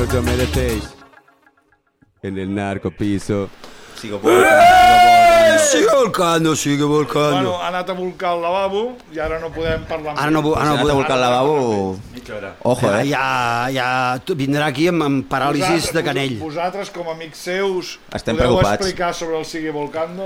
Lo merecéis. En el narcopiso. Sigue volcando. Sigue volcando. Bueno, ha anat a volcar el lavabo i ara no podem parlar amb Ara no Si ha anat a volcar el lavabo... mitja hora. Ojo, Ja vindrà aquí amb paràlisis de canell. Vosaltres, com a amics seus, Estem podeu preocupats. explicar sobre el Sigue Volcando?